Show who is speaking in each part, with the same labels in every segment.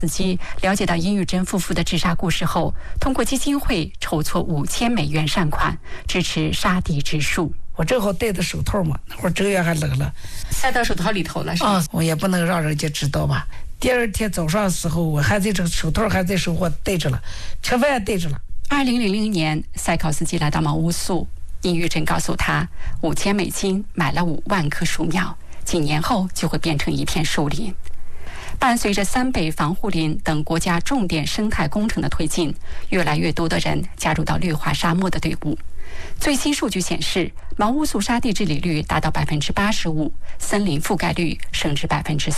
Speaker 1: 司机了解到殷玉珍夫妇的自杀故事后，通过基金会筹措$5000善款，支持杀敌之术。
Speaker 2: 我正好戴着手套嘛，那会儿正月还冷了，
Speaker 1: 塞到手套里头了是吧？
Speaker 2: 我也不能让人家知道吧。第二天早上的时候，我还在这个手套还在手上戴着了，吃饭也戴着了。
Speaker 1: 2000年，塞考斯基来到毛乌素，殷玉珍告诉他，$5000买了5万棵树苗，几年后就会变成一片树林。伴随着三北防护林等国家重点生态工程的推进，越来越多的人加入到绿化沙漠的队伍。最新数据显示，毛乌素沙地治理率达到85%，森林覆盖率升至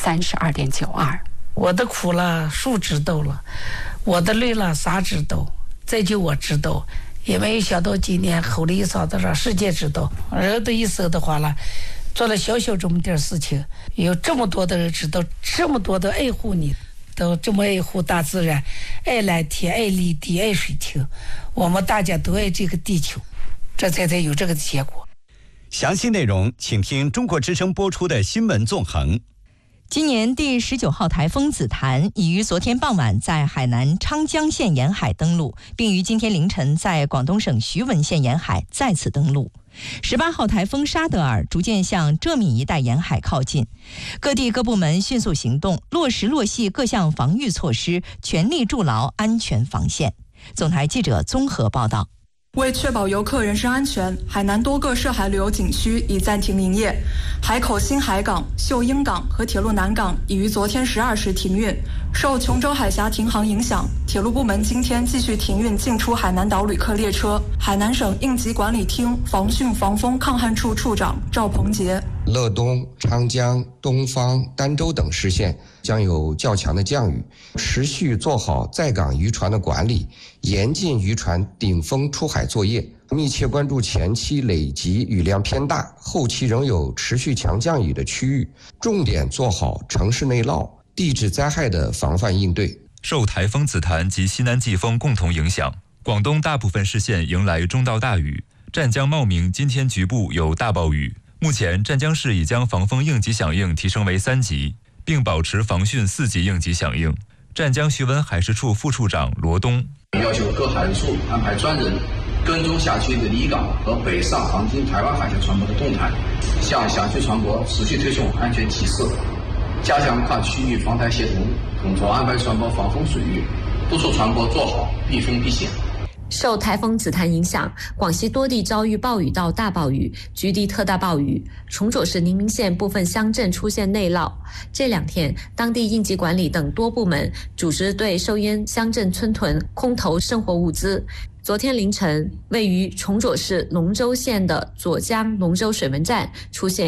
Speaker 1: 32.92%。
Speaker 2: 我的苦了，树知道了；我的累了，啥知道？再就我知道，也没有想到今年吼了一嗓子让世界知道。人的一生的话了，做了小小这么点事情，有这么多的人知道，这么多的爱护你，都这么爱护大自然，爱蓝天，爱绿地，爱水亭，我们大家都爱这个地球，这才有这个结果。
Speaker 3: 详细内容请听中国之声播出的新闻纵横。
Speaker 4: 今年第19号台风紫檀已于昨天傍晚在海南昌江县沿海登陆，并于今天凌晨在广东省徐闻县沿海再次登陆。18号台风沙德尔逐渐向浙闽一带沿海靠近，各地各部门迅速行动，落实落细各项防御措施，全力筑牢安全防线。总台记者综合报道。
Speaker 5: 为确保游客人身安全，海南多个涉海旅游景区已暂停营业，海口新海港、秀英港和铁路南港已于昨天12时停运。受琼州海峡停航影响，铁路部门今天继续停运进出海南岛旅客列车。海南省应急管理厅防汛防风抗旱处处长赵鹏杰：
Speaker 6: 乐东、昌江、东方、儋州等市县将有较强的降雨，持续做好在港渔船的管理，严禁渔船顶风出海作业，密切关注前期累积雨量偏大、后期仍有持续强降雨的区域，重点做好城市内涝、地质灾害的防范应对。
Speaker 7: 受台风紫檀及西南季风共同影响，广东大部分市县迎来中到大雨，湛江茂名今天局部有大暴雨。目前湛江市已将防风应急响应提升为3级，并保持防汛4级应急响应。湛江徐闻海事处副处长罗东
Speaker 8: 要求各海事处安排专人跟踪辖区的离港和北上航经台湾海峡船舶的动态，向辖区船舶持续推送安全提示，加强跨区域防台协同，统筹安排船舶防风水域，督促船舶做好避风避险。
Speaker 9: 受台风紫檀影响，广西多地遭遇暴雨到大暴雨，局地特大暴雨。崇左市宁明县部分乡镇出现内涝。这2天，当地应急管理等多部门组织对受淹乡镇村屯空投生活物资。昨天凌晨，位于崇左市龙州县的左江龙州水文站出现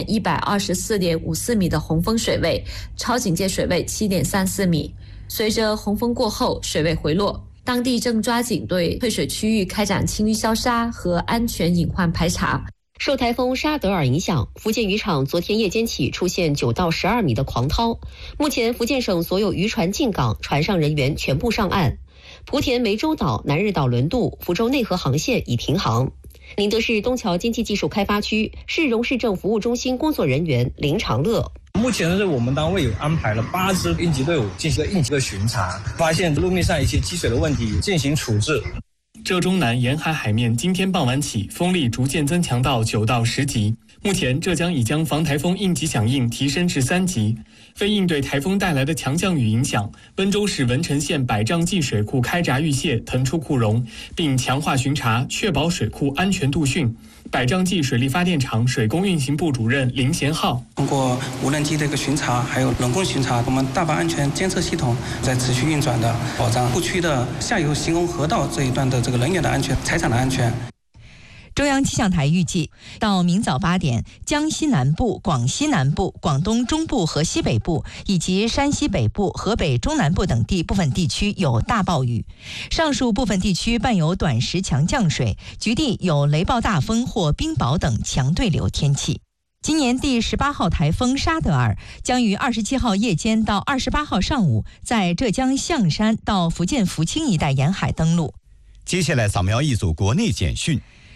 Speaker 9: 124.54米的洪峰水位，超警戒水位7.34米。随着洪峰过后，水位回落。当地正抓紧对退水区域开展清淤消杀和安全隐患排查。
Speaker 10: 受台风沙德尔影响，福建渔场昨天夜间起出现9到12米的狂涛。目前福建省所有渔船进港，船上人员全部上岸。莆田湄洲岛、南日岛轮渡、福州内河航线已停航。宁德市东桥经济技术开发区市容市政服务中心工作人员林长乐：
Speaker 11: 目前是我们单位有安排了8支应急队伍进行应急的巡查，发现路面上一些积水的问题进行处置。
Speaker 12: 浙中南沿海海面今天傍晚起风力逐渐增强到9到10级，目前浙江已将防台风应急响应提升至3级。为应对台风带来的强降雨影响，温州市文成县百丈季水库开闸预泄腾出库容，并强化巡查，确保水库安全度汛。百丈季水利发电厂水工运行部主任林贤浩：
Speaker 13: 通过无人机的一个巡查，还有人工巡查，我们大坝安全监测系统在持续运转的，保障库区的下游行洪河道这一段的这个人员的安全、财产的安全。
Speaker 4: 中央气象台预计，到明早8点，江西南部、广西南部、广东中部和西北部以及山西北部、河北中南部等地部分地区有大暴雨，上述部分地区伴有短时强降水，局地有雷暴大风或冰雹等强对流天气。今年第18号台风沙德尔将于27号夜间到28号上午在浙江象山到福建福清一带沿海登陆。
Speaker 3: 接下来扫描一组国内简讯。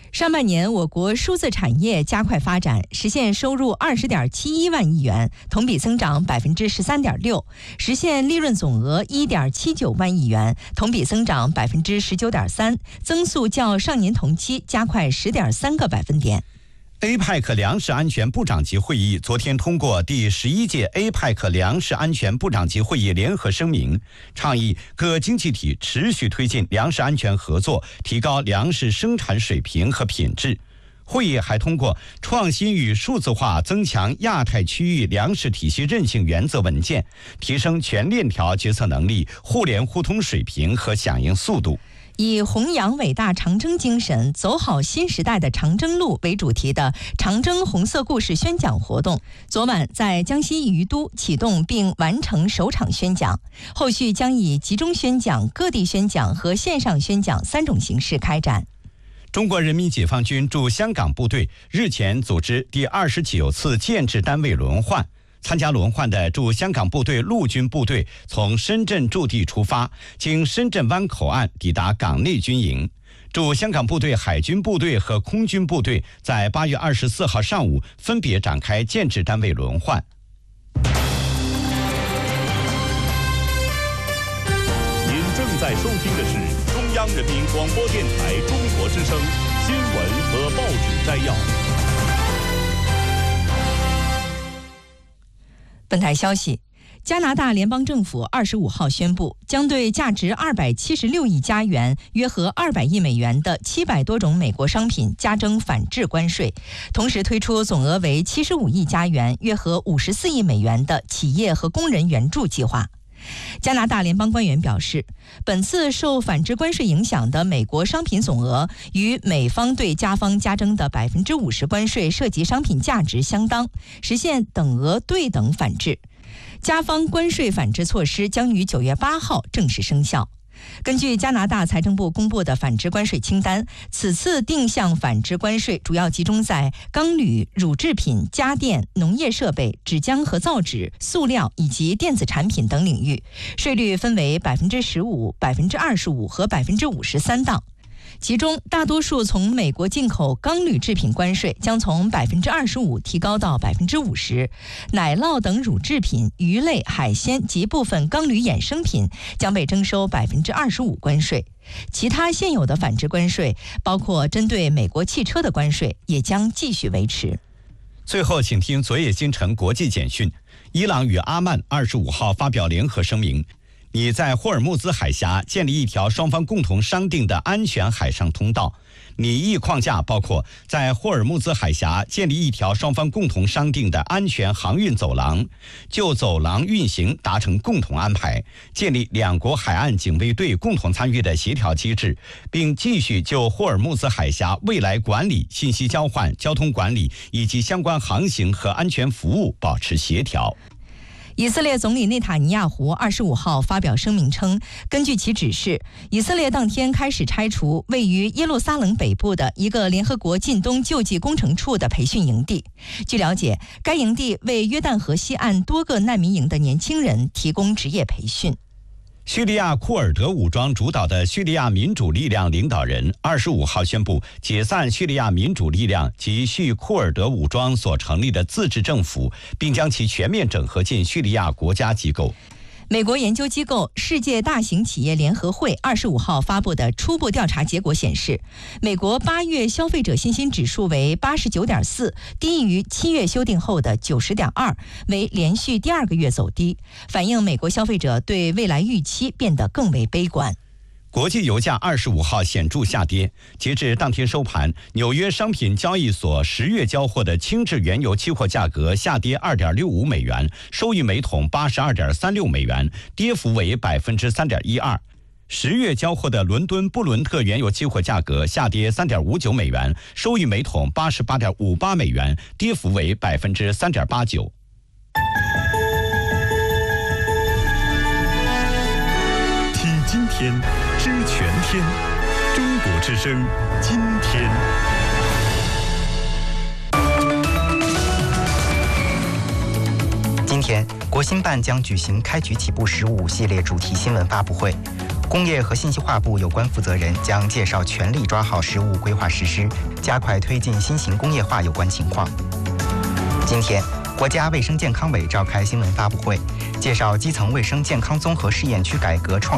Speaker 4: 上半年，我国数字产业加快发展，实现收入20.71万亿元，同比增长13.6%，实现利润总额1.79万亿元，同比增长19.3%，增速较上年同期加快10.3个百分点。
Speaker 3: APEC 粮食安全部长级会议昨天通过第11届 APEC 粮食安全部长级会议联合声明，倡议各经济体持续推进粮食安全合作，提高粮食生产水平和品质。会议还通过创新与数字化增强亚太区域粮食体系韧性原则文件，提升全链条决策能力、互联互通水平和响应速度。
Speaker 4: 以弘扬伟大长征精神，走好新时代的长征路为主题的长征红色故事宣讲活动，昨晚在江西于都启动并完成首场宣讲，后续将以集中宣讲、各地宣讲和线上宣讲3种形式开展。
Speaker 3: 中国人民解放军驻香港部队日前组织第29次建制单位轮换。参加轮换的驻香港部队陆军部队从深圳驻地出发，经深圳湾口岸抵达港内军营。驻香港部队海军部队和空军部队在8月24号上午分别展开建制单位轮换。
Speaker 14: 您正在收听的是中央人民广播电台中国之声新闻和报纸摘要。
Speaker 4: 本台消息，加拿大联邦政府25号宣布，将对价值276亿加元（约合200亿美元）的700多种美国商品加征反制关税，同时推出总额为75亿加元（约合54亿美元）的企业和工人援助计划。加拿大联邦官员表示，本次受反制关税影响的美国商品总额与美方对加方加征的50%关税涉及商品价值相当，实现等额对等反制。加方关税反制措施将于9月8号正式生效。根据加拿大财政部公布的反制关税清单，此次定向反制关税主要集中在钢铝、乳制品、家电、农业设备、纸浆和造纸、塑料以及电子产品等领域，税率分为15%、25%和53%档。其中，大多数从美国进口钢铝制品关税将从25%提高到50%，奶酪等乳制品、鱼类、海鲜及部分钢铝衍生品将被征收25%关税。其他现有的反制关税，包括针对美国汽车的关税，也将继续维持。
Speaker 3: 最后，请听昨夜今晨国际简讯：伊朗与阿曼25号发表联合声明。拟在霍尔木兹海峡建立一条双方共同商定的安全海上通道。拟议框架包括在霍尔木兹海峡建立一条双方共同商定的安全航运走廊，就走廊运行达成共同安排，建立两国海岸警卫队共同参与的协调机制，并继续就霍尔木兹海峡未来管理、信息交换、交通管理以及相关航行和安全服务保持协调。
Speaker 4: 以色列总理内塔尼亚胡25号发表声明称，根据其指示，以色列当天开始拆除位于耶路撒冷北部的一个联合国近东救济工程处的培训营地。据了解，该营地为约旦河西岸多个难民营的年轻人提供职业培训。
Speaker 3: 叙利亚库尔德武装主导的叙利亚民主力量领导人25号宣布解散叙利亚民主力量及叙库尔德武装所成立的自治政府，并将其全面整合进叙利亚国家机构。
Speaker 4: 美国研究机构世界大型企业联合会25号发布的初步调查结果显示，美国8月消费者信心指数为89.4，低于7月修订后的90.2，为连续第2个月走低，反映美国消费者对未来预期变得更为悲观。
Speaker 3: 国际油价25号显著下跌，截至当天收盘，纽约商品交易所10月交货的轻质原油期货价格下跌2.65美元，收于每桶82.36美元，跌幅为3.12%。10月交货的伦敦布伦特原油期货价格下跌3.59美元，收于每桶88.58美元，跌幅为3.89%。
Speaker 14: 听今天，知全天，中国之声，今天。
Speaker 15: 今天，国新办将举行开局起步15系列主题新闻发布会。 工业和信息化部有关负责人将介绍全力抓好实务规划实施，加快推进新型工业化有关情况。今天，国家卫生健康委召开新闻发布会，介绍基层卫生健康综合试验区改革创